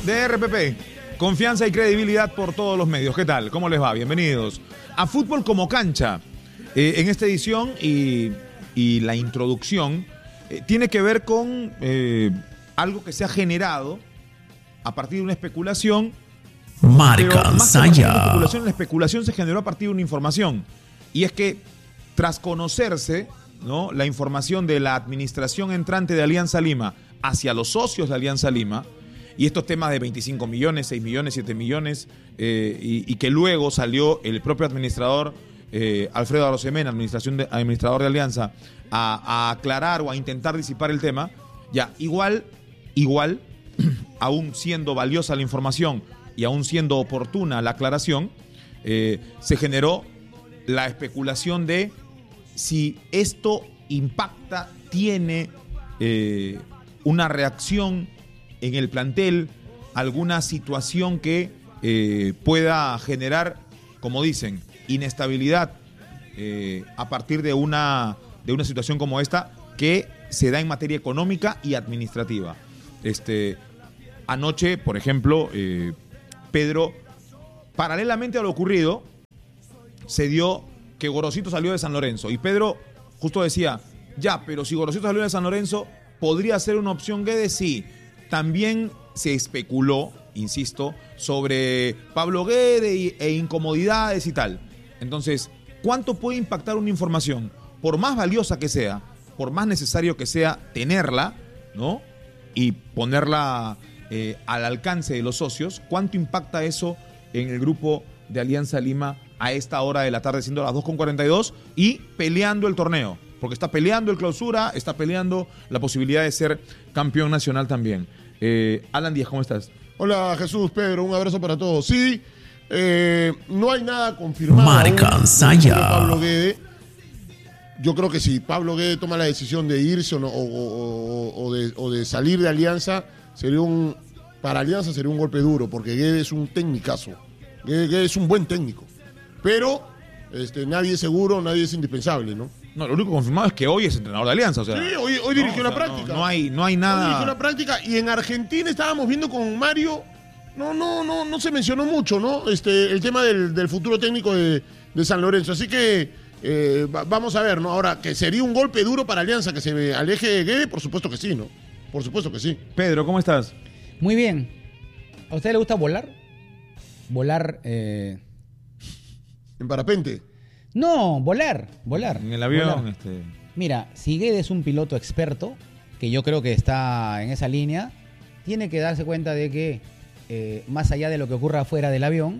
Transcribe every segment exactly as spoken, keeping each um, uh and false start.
de R P P. Confianza y credibilidad por todos los medios. ¿Qué tal? ¿Cómo les va? Bienvenidos a Fútbol como Cancha. Eh, en esta edición y, y la introducción eh, tiene que ver con eh, algo que se ha generado a partir de una especulación. Marca Saya. La especulación, la especulación se generó a partir de una información. Y es que tras conocerse, ¿no?, la información de la administración entrante de Alianza Lima hacia los socios de Alianza Lima, y estos temas de veinticinco millones, seis millones, siete millones, eh, y, y que luego salió el propio administrador, eh, Alfredo Arosemena, administración de, administrador de Alianza, a, a aclarar o a intentar disipar el tema, ya, igual, igual, aún siendo valiosa la información y aún siendo oportuna la aclaración, eh, se generó la especulación de si esto impacta, tiene eh, una reacción en el plantel, alguna situación que eh, pueda generar, como dicen, inestabilidad eh, a partir de una, de una situación como esta que se da en materia económica y administrativa. Este, anoche, por ejemplo, eh, Pedro, paralelamente a lo ocurrido, se dio que Gorosito salió de San Lorenzo. Y Pedro justo decía, ya, pero si Gorosito salió de San Lorenzo, ¿podría ser una opción Guedes? Sí. También se especuló, insisto, sobre Pablo Guedes e incomodidades y tal. Entonces, ¿cuánto puede impactar una información? Por más valiosa que sea, por más necesario que sea tenerla, ¿no?, y ponerla eh, al alcance de los socios, ¿cuánto impacta eso en el grupo de Alianza Lima a esta hora de la tarde, siendo las dos con cuarenta y dos y peleando el torneo? Porque está peleando el clausura, está peleando la posibilidad de ser campeón nacional también. Eh, Alan Díaz, ¿cómo estás? Hola Jesús, Pedro, un abrazo para todos. Sí, eh, no hay nada confirmado. Marca Saya. Pablo Guede. Yo creo que si Pablo Guede toma la decisión de irse o, no, o, o, o, de, o de salir de Alianza, sería un para Alianza sería un golpe duro, porque Guede es un tecnicazo. Guede, Guede es un buen técnico. Pero este, nadie es seguro, nadie es indispensable, ¿no? No, lo único confirmado es que hoy es entrenador de Alianza. O sea, sí, hoy, hoy dirigió no, la o sea, práctica. No, no, hay, no hay nada. Hoy dirigió la práctica. Y en Argentina estábamos viendo con Mario, no, no, no, no se mencionó mucho, ¿no? Este, el tema del, del futuro técnico de, de San Lorenzo. Así que eh, va, vamos a ver, ¿no? Ahora, que sería un golpe duro para Alianza que se aleje de Guede, por supuesto que sí, ¿no? Por supuesto que sí. Pedro, ¿cómo estás? Muy bien. ¿A usted le gusta volar? Volar... Eh... ¿En parapente? No, volar, volar. En el avión. Volar. Este... Mira, si Guede es un piloto experto, que yo creo que está en esa línea, tiene que darse cuenta de que eh, más allá de lo que ocurra afuera del avión,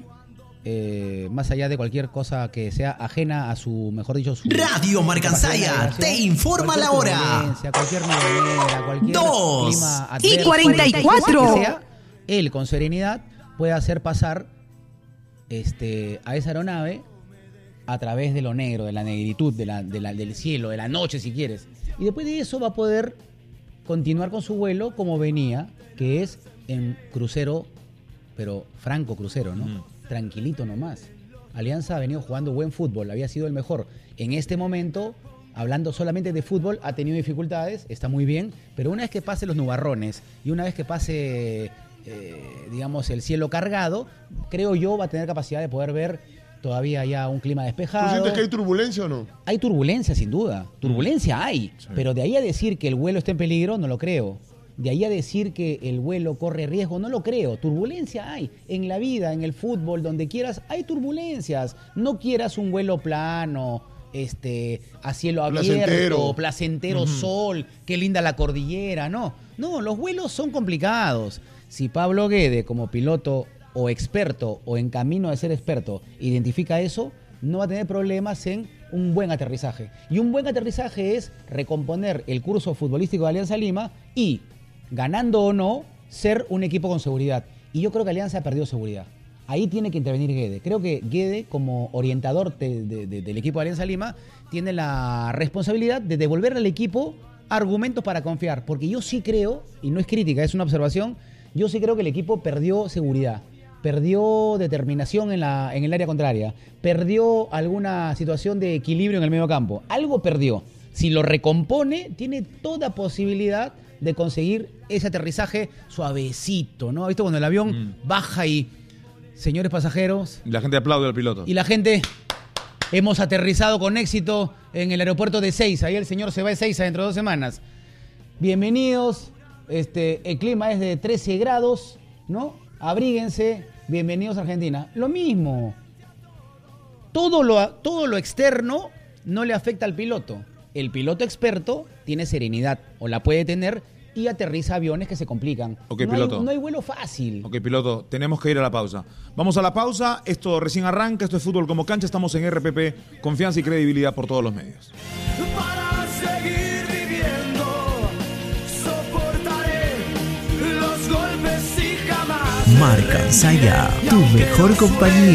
eh, más allá de cualquier cosa que sea ajena a su, mejor dicho, su... Radio Marca Saya te informa la hora. Cualquier nivelera, cualquier Dos clima adverso, y cuarenta y cuatro. Que sea, él con serenidad puede hacer pasar este, a esa aeronave a través de lo negro, de la negritud, de la, de la, del cielo, de la noche si quieres. Y después de eso va a poder continuar con su vuelo como venía, que es en crucero, pero franco crucero, ¿no? Mm. Tranquilito nomás. Alianza ha venido jugando buen fútbol, había sido el mejor. En este momento, hablando solamente de fútbol, ha tenido dificultades, está muy bien, pero una vez que pase los nubarrones y una vez que pase, eh, digamos, el cielo cargado, creo yo va a tener capacidad de poder ver todavía ya un clima despejado. ¿Tú sientes que hay turbulencia o no? Hay turbulencia, sin duda. Turbulencia hay. Sí. Pero de ahí a decir que el vuelo está en peligro, no lo creo. De ahí a decir que el vuelo corre riesgo, no lo creo. Turbulencia hay. En la vida, en el fútbol, donde quieras, hay turbulencias. No quieras un vuelo plano, este, a cielo abierto, placentero, placentero uh-huh. sol, qué linda la cordillera. No, no, los vuelos son complicados. Si Pablo Guede, como piloto o experto o en camino de ser experto identifica eso, no va a tener problemas en un buen aterrizaje. Y un buen aterrizaje es recomponer el curso futbolístico de Alianza Lima y, ganando o no, ser un equipo con seguridad. Y yo creo que Alianza ha perdido seguridad. Ahí tiene que intervenir Guede. Creo que Guede, como orientador de, de, de, del equipo de Alianza Lima, tiene la responsabilidad de devolverle al equipo argumentos para confiar. Porque yo sí creo, y no es crítica, es una observación, yo sí creo que el equipo perdió seguridad. Perdió determinación en, la, en el área contraria, perdió alguna situación de equilibrio en el medio campo, algo perdió. Si lo recompone, tiene toda posibilidad de conseguir ese aterrizaje suavecito, ¿no? ¿Has visto cuando el avión mm. baja y, señores pasajeros? Y la gente aplaude al piloto. Y la gente, hemos aterrizado con éxito en el aeropuerto de Ezeiza. Ahí el señor se va a Ezeiza dentro de dos semanas. Bienvenidos, este, el clima es de trece grados, ¿no? Abríguense, bienvenidos a Argentina. Lo mismo. Todo lo, todo lo externo no le afecta al piloto. El piloto experto tiene serenidad, o la puede tener, y aterriza aviones que se complican. Ok, no piloto. Hay, no hay vuelo fácil. Ok, piloto, tenemos que ir a la pausa. Vamos a la pausa, esto recién arranca, esto es Fútbol como Cancha, estamos en R P P, confianza y credibilidad por todos los medios. Para seguir viviendo, soportaré los golpes y jamás. Marca Ansaya, tu mejor compañía.